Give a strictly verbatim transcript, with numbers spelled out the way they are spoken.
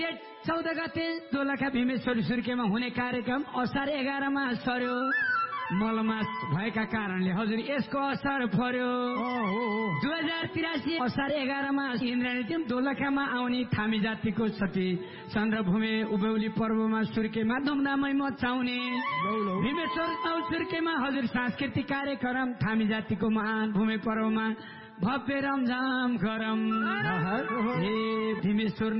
चौध गते दोलखा भीमेश्वरी सुर्खेतमा हुने कार्यक्रम असार एघारमा सर्यो मलमास भएका कारणले हजुर यसको असर पर्यो। दुई हजार तिरासी असार एघारमा इन्द्राणी दोलखामा आउने थामी जातिको सती चन्द्रभूमि उभौली पर्वमा सुर्खेतमा धुमधामै मचाउने भीमेश्वर सुर्खेतमा हजुर सांस्कृतिक कार्यक्रम थामी जातिको महान भूमि पर्वमा भव्य रमझाम गरम हे भीमेश्वर